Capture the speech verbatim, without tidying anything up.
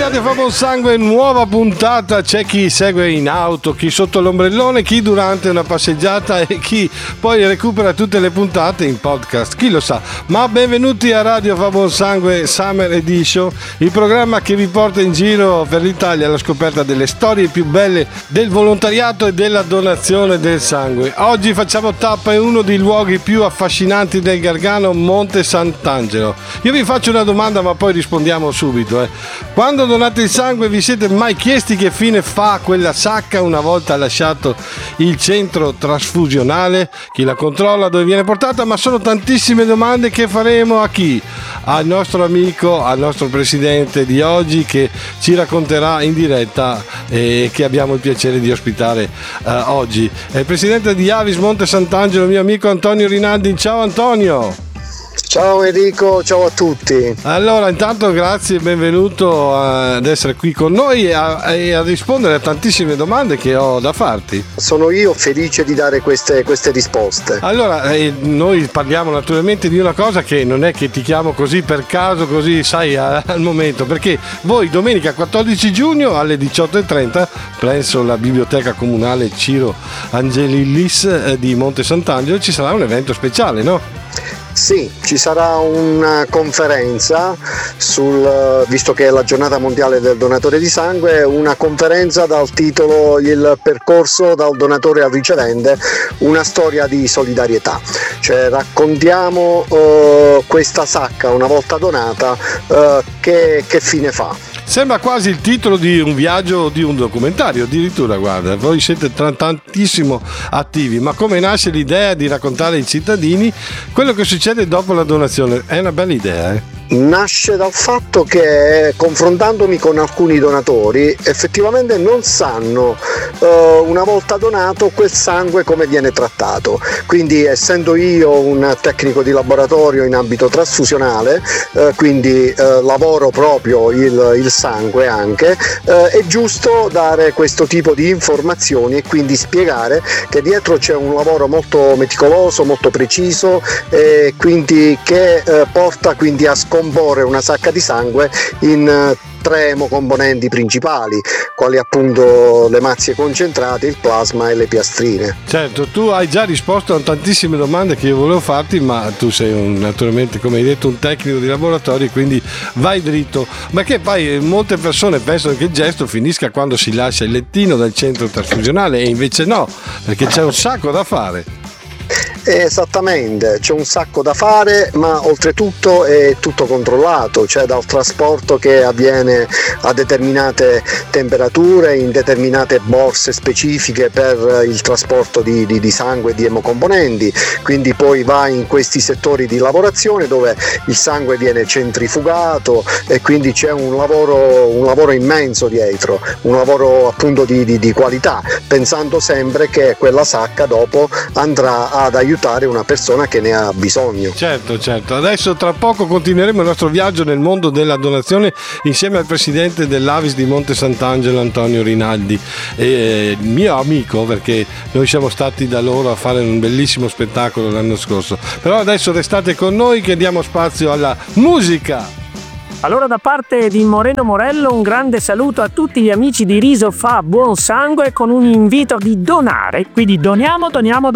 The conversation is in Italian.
Radio Fa Buon Sangue, nuova puntata. C'è chi segue in auto, chi sotto l'ombrellone, chi durante una passeggiata e chi poi recupera tutte le puntate in podcast, chi lo sa. Ma benvenuti a Radio Fa Buon Sangue Summer Edition, il programma che vi porta in giro per l'Italia alla scoperta delle storie più belle del volontariato e della donazione del sangue. Oggi facciamo tappa in uno dei luoghi più affascinanti del Gargano, Monte Sant'Angelo. Io vi faccio una domanda ma poi rispondiamo subito. Eh. Quando donate il sangue vi siete mai chiesti che fine fa quella sacca una volta lasciato il centro trasfusionale? Chi la controlla, dove viene portata? Ma sono tantissime domande che faremo a chi? Al nostro amico, al nostro presidente di oggi che ci racconterà in diretta e che abbiamo il piacere di ospitare uh, oggi. È il presidente di Avis Monte Sant'Angelo, mio amico Antonio Rinaldi. Ciao Antonio! Ciao Enrico, ciao a tutti. Allora, intanto grazie e benvenuto ad essere qui con noi e a, e a rispondere a tantissime domande che ho da farti. Sono io felice di dare queste, queste risposte. Allora, eh, noi parliamo naturalmente di una cosa che non è che ti chiamo così per caso, così sai a, al momento, perché voi domenica quattordici giugno alle diciotto e trenta presso la biblioteca comunale Ciro Angelillis eh, di Monte Sant'Angelo ci sarà un evento speciale, no? Sì, ci sarà una conferenza sul, visto che è la giornata mondiale del donatore di sangue, una conferenza dal titolo Il percorso dal donatore al ricevente, una storia di solidarietà. Cioè raccontiamo uh, questa sacca una volta donata, uh, che, che fine fa. Sembra quasi il titolo di un viaggio, di un documentario, addirittura, guarda, voi siete tra- tantissimo attivi, ma come nasce l'idea di raccontare ai cittadini quello che succede dopo la donazione? È una bella idea, eh? Nasce dal fatto che, confrontandomi con alcuni donatori, effettivamente non sanno uh, una volta donato quel sangue come viene trattato. Quindi, essendo io un tecnico di laboratorio in ambito trasfusionale, uh, quindi uh, lavoro proprio il, il sangue anche, uh, è giusto dare questo tipo di informazioni e quindi spiegare che dietro c'è un lavoro molto meticoloso, molto preciso, e quindi che uh, porta quindi a scomporre comporre una sacca di sangue in tre emocomponenti principali, quali appunto le mazie concentrate, il plasma e le piastrine. Certo, tu hai già risposto a tantissime domande che io volevo farti, ma tu sei un, naturalmente, come hai detto, un tecnico di laboratorio, quindi vai dritto. Ma che poi molte persone pensano che il gesto finisca quando si lascia il lettino dal centro trasfusionale e invece no, perché c'è un sacco da fare. Esattamente, c'è un sacco da fare, ma oltretutto è tutto controllato, cioè dal trasporto che avviene a determinate temperature, in determinate borse specifiche per il trasporto di, di, di sangue e di emocomponenti, quindi poi va in questi settori di lavorazione dove il sangue viene centrifugato e quindi c'è un lavoro, un lavoro immenso dietro, un lavoro appunto di, di, di qualità, pensando sempre che quella sacca dopo andrà ad aiutare una persona che ne ha bisogno. Certo, certo. Adesso tra poco continueremo il nostro viaggio nel mondo della donazione insieme al presidente dell'Avis di Monte Sant'Angelo, Antonio Rinaldi, e mio amico, perché noi siamo stati da loro a fare un bellissimo spettacolo l'anno scorso. Però adesso restate con noi che diamo spazio alla musica. Allora, da parte di Moreno Morello un grande saluto a tutti gli amici di Riso Fa Buon Sangue con un invito di donare, quindi doniamo, doniamo,